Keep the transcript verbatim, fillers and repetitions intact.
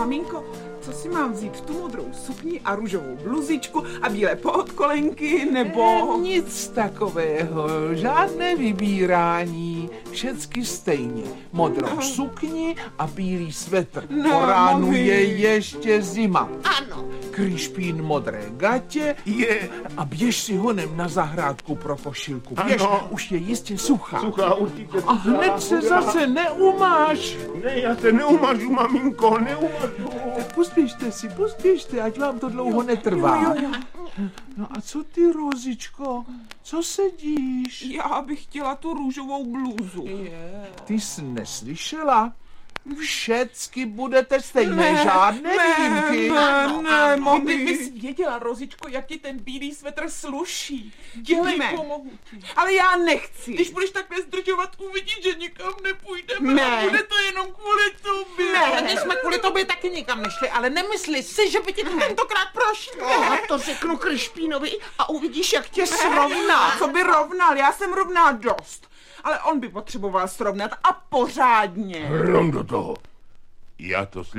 Maminko, co si mám vzít? Tu modrou sukni a růžovou bluzičku a bílé podkolenky, nebo... E, nic takového, žádné vybírání, všecky stejně. Modrou sukni a bílý svetr. No, Po ránu mami. je ještě zima. Ano. Kryšpín modré gatě je a běž si honem na zahrádku pro košilku. Běž, Ano. už je jistě suchá. Suchá určitě. A hned se zase neumáš. Ne, já se neumažu, maminko, neumažu. Pospěšte si, pospěšte, ať vám to dlouho netrvá. No a co ty, Rozičko? Co sedíš? Já bych chtěla tu růžovou blůzu. Ty jsi neslyšela? Všecky budete stejné, Ne, žádné výjimky. Ne, ne, mami. Kdybys věděla, Rozičko, jak ti ten bílý svetr sluší. Dělejme. Díky, pomohu ti. Ale já nechci. Když budeš takhle zdržovat, uvidíš, že nikam nepůjdeme. Ne. A bude to jenom kvůli tobě. Ne. My jsme kvůli tobě taky nikam nešli, ale nemysli si, že by ti to tentokrát prošlo. Ne. To řeknu Kryšpínovi a uvidíš, jak tě srovná. Co by rovnal? Já jsem rovná dost. Ale on by potřeboval srovnat a pořádně. Hrom do toho. Já to